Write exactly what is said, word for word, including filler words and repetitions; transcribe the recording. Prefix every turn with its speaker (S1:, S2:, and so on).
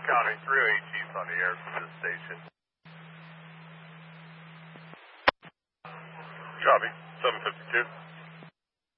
S1: County, three oh eight Chiefs on the air from this station. Copy, seven fifty-two.